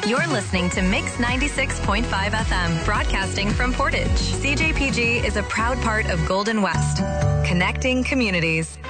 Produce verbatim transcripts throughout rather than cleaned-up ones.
You're listening to Mix ninety-six point five F M, broadcasting from Portage. C J P G is a proud part of Golden West, connecting communities.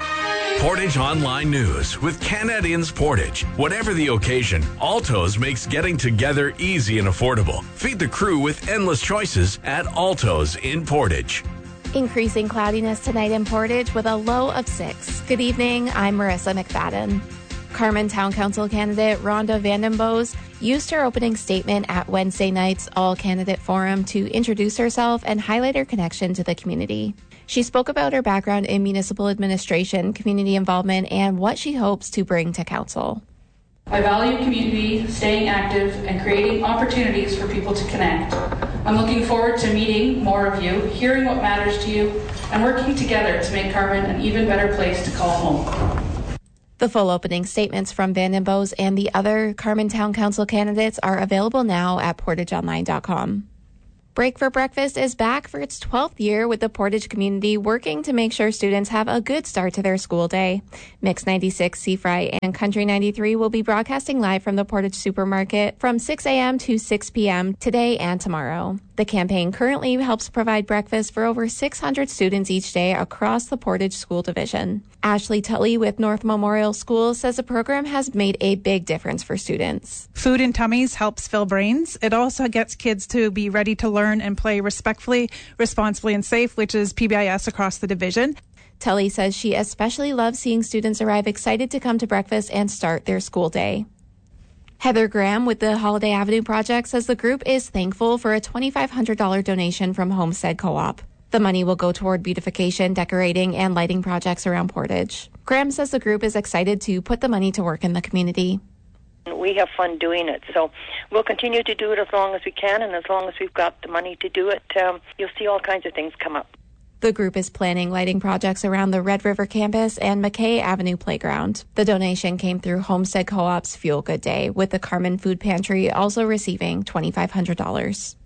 Portage Online News with Canadians Portage. Whatever the occasion, Alto's makes getting together easy and affordable. Feed the crew with endless choices at Alto's in Portage. Increasing cloudiness tonight in Portage with a low of six. Good evening, I'm Marissa McFadden. Carman Town Council candidate Rhonda Vandenbos used her opening statement at Wednesday night's all-candidate forum to introduce herself and highlight her connection to the community. She spoke about her background in municipal administration, community involvement, and what she hopes to bring to council. I value community, staying active, and creating opportunities for people to connect. I'm looking forward to meeting more of you, hearing what matters to you, and working together to make Carman an even better place to call home. The full opening statements from Vandenbos and the other Carman Town Council candidates are available now at portage online dot com. Break for Breakfast is back for its twelfth year with the Portage community working to make sure students have a good start to their school day. Mix ninety-six, Seafry, and Country ninety-three will be broadcasting live from the Portage Supermarket from six a.m. to six p.m. today and tomorrow. The campaign currently helps provide breakfast for over six hundred students each day across the Portage School Division. Ashley Tully with North Memorial School says the program has made a big difference for students. Food in tummies helps fill brains. It also gets kids to be ready to learn and play respectfully, responsibly, and safe, which is P B I S across the division. Tully says she especially loves seeing students arrive excited to come to breakfast and start their school day. Heather Graham with the Holiday Avenue Project says the group is thankful for a twenty-five hundred dollars donation from Homestead Co-op. The money will go toward beautification, decorating, and lighting projects around Portage. Graham says the group is excited to put the money to work in the community. We have fun doing it, so we'll continue to do it as long as we can, and as long as we've got the money to do it, um, you'll see all kinds of things come up. The group is planning lighting projects around the Red River campus and McKay Avenue playground. The donation came through Homestead Co-op's Fuel Good Day, with the Carman Food Pantry also receiving twenty-five hundred dollars.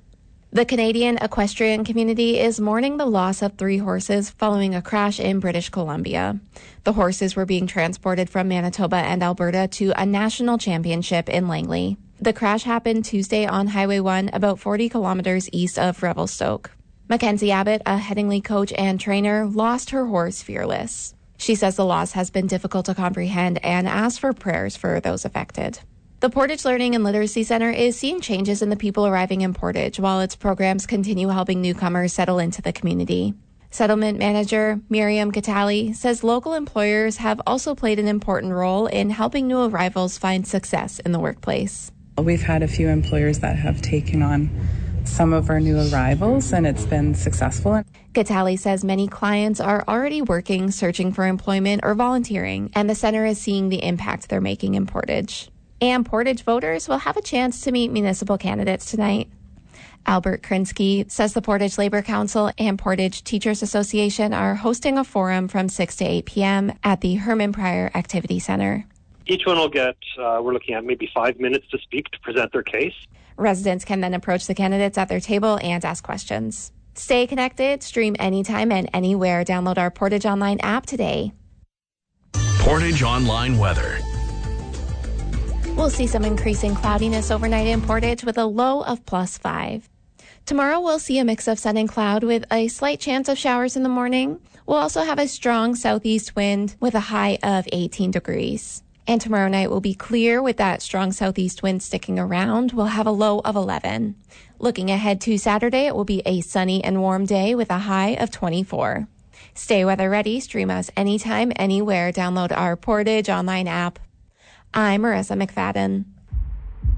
The Canadian equestrian community is mourning the loss of three horses following a crash in British Columbia. The horses were being transported from Manitoba and Alberta to a national championship in Langley. The crash happened Tuesday on Highway one, about forty kilometers east of Revelstoke. Mackenzie Abbott, a Headingley coach and trainer, lost her horse Fearless. She says the loss has been difficult to comprehend and asked for prayers for those affected. The Portage Learning and Literacy Center is seeing changes in the people arriving in Portage, while its programs continue helping newcomers settle into the community. Settlement manager Miriam Catali says local employers have also played an important role in helping new arrivals find success in the workplace. We've had a few employers that have taken on some of our new arrivals, and it's been successful. Catali says many clients are already working, searching for employment, or volunteering, and the center is seeing the impact they're making in Portage. And Portage voters will have a chance to meet municipal candidates tonight. Albert Krinsky says the Portage Labour Council and Portage Teachers Association are hosting a forum from six to eight p.m. at the Herman Pryor Activity Center. Each one will get, uh, we're looking at maybe five minutes to speak to present their case. Residents can then approach the candidates at their table and ask questions. Stay connected, stream anytime and anywhere. Download our Portage Online app today. Portage Online weather. We'll see some increasing cloudiness overnight in Portage with a low of plus five. Tomorrow we'll see a mix of sun and cloud with a slight chance of showers in the morning. We'll also have a strong southeast wind with a high of eighteen degrees. And tomorrow night will be clear with that strong southeast wind sticking around. We'll have a low of eleven. Looking ahead to Saturday, it will be a sunny and warm day with a high of twenty-four. Stay weather ready. Stream us anytime, anywhere. Download our Portage Online app. I'm Marissa McFadden.